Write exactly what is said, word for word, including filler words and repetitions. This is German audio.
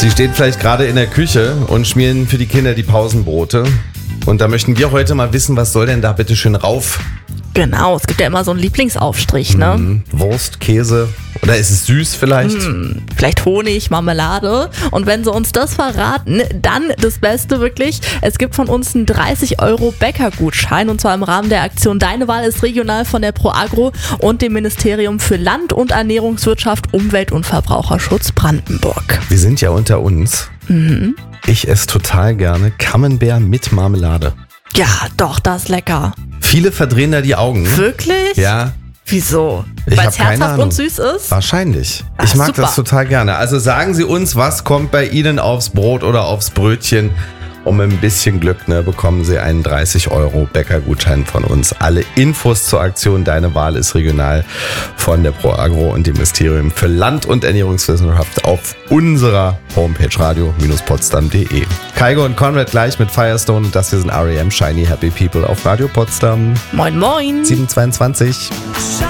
Sie stehen vielleicht gerade in der Küche und schmieren für die Kinder die Pausenbrote. Und da möchten wir heute mal wissen, was soll denn da bitte schön rauf? Genau, es gibt ja immer so einen Lieblingsaufstrich, ne? Hm, Wurst, Käse oder ist es süß vielleicht? Hm, vielleicht Honig, Marmelade. Und wenn sie uns das verraten, dann das Beste wirklich. Es gibt von uns einen dreißig Euro Bäckergutschein und zwar im Rahmen der Aktion Deine Wahl ist regional von der ProAgro und dem Ministerium für Land- und Ernährungswirtschaft, Umwelt und Verbraucherschutz Brandenburg. Wir sind ja unter uns. Mhm. Ich esse total gerne Camembert mit Marmelade. Ja, doch, das ist lecker. Viele verdrehen da die Augen. Wirklich? Ja. Wieso? Ich Weil hab es keine herzhaft Ahnung. und süß ist? Wahrscheinlich. Ah, ich mag super. das total gerne. Also sagen Sie uns, was kommt bei Ihnen aufs Brot oder aufs Brötchen? Und mit ein bisschen Glück ne, bekommen Sie einen dreißig Euro Bäckergutschein von uns. Alle Infos zur Aktion Deine Wahl ist regional von der ProAgro und dem Ministerium für Land- und Ernährungswissenschaft auf unserer Homepage radio Bindestrich potsdam punkt de. Kaigo und Konrad gleich mit Firestone und das hier sind R E M Shiny Happy People auf Radio Potsdam. Moin moin. sieben zweiundzwanzig.